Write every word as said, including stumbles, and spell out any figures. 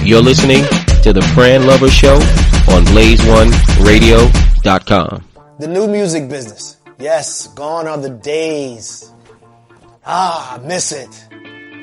You're listening to the Fran Lover Show on blaze one radio dot com. The new music business. Yes, gone are the days. Ah, I miss it.